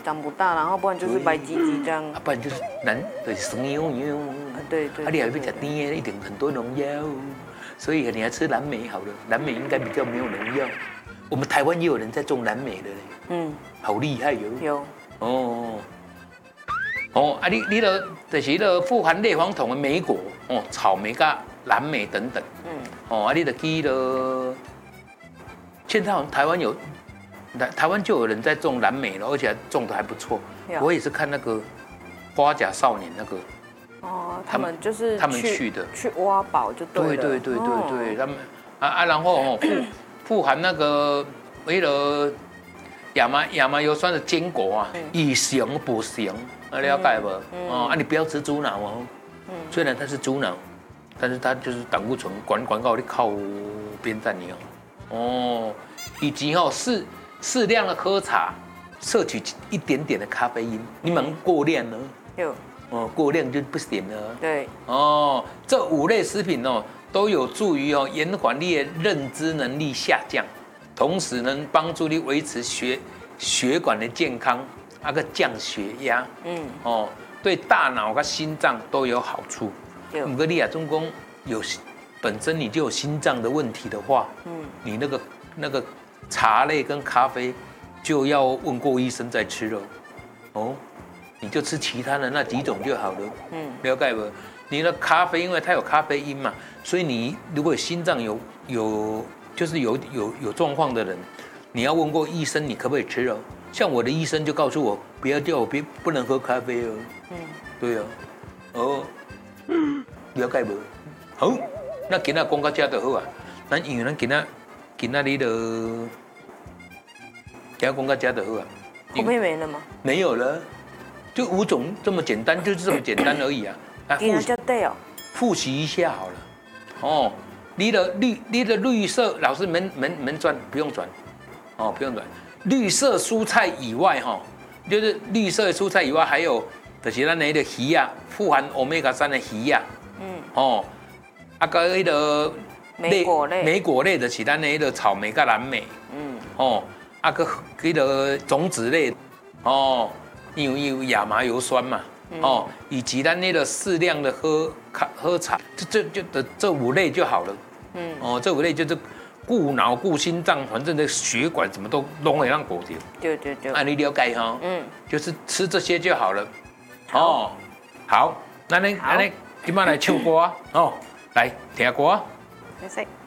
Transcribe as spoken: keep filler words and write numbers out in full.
长不大，然后不然就是白唧唧这样， 啊，不然就是蓝对生油油。 对对。 啊，你还要吃甜的，一定很多农药，所以你还吃蓝莓好了，蓝莓应该比较没有农药。我们台湾也有人在种蓝莓的嘞，嗯，好厉害哟。 有。哦。 哦，啊，你你的就是了富含类黄酮的莓果，哦，草莓跟蓝莓等等，嗯，哦，啊，你的记了，现在好像台湾有，台台湾就有人在种蓝莓了，而且种的还不错。我也是看那个花甲少年那个， 哦，他们就是他们去的， 去挖宝就对了。 对对对对对，他们啊啊，然后哦富富含那个为了亚麻亚麻油酸的坚果啊，以形补形。了解不？嗯、哦，啊，你不要吃猪脑哦。嗯、虽然它是猪脑，但是它就是胆固醇管管告的靠边站你哦。哦，以及哦适适量的喝茶，摄取一点点的咖啡因。你们过量呢？有。哦，过量就不行了。对。哦，这五类食品哦，都有助于哦延缓你的认知能力下降，同时能帮助你维持血血管的健康。那个降血压，嗯，哦，对大脑跟心脏都有好处。五个利亚中公有本身你就有心脏的问题的话，嗯，你那个那个茶类跟咖啡就要问过医生再吃了。哦，你就吃其他的那几种就好了。嗯，了解不？你的咖啡因为它有咖啡因嘛，所以你如果心脏有有就是有有有状况的人，你要问过医生你可不可以吃哦。像我的医生就告诉我，不要叫我别不能喝咖啡哦。嗯，对啊，哦，了解无？好，那今仔讲到这就好啊。咱因为咱今仔今仔日的，今仔讲到这就好啊。 后面没了吗？ 没有了，就五种这么简单，就是这么简单而已啊。 啊，复习对哦， 复习一下好了。哦，你的绿你的绿色老师门门门转不用转，哦不用转。绿色蔬菜以外，哈，就是绿色蔬菜以外，还有就是咱那个鱼啊，富含欧米伽三的鱼啊，嗯，哦，啊个那个莓果类， 莓果类的是咱那个草莓跟蓝莓，嗯，哦，啊个那个种子类，哦，因为有亚麻油酸嘛，哦，以及咱那个适量的喝咖喝茶，这这就这这五类就好了，嗯，哦，这五类就是。顾脑、顾心脏，反正的血管怎么都拢会让狗掉。 对对对。 啊，你了解哈？嗯，就是吃这些就好了。哦，好，那你那你今晚来唱歌哦，来听歌。 没事。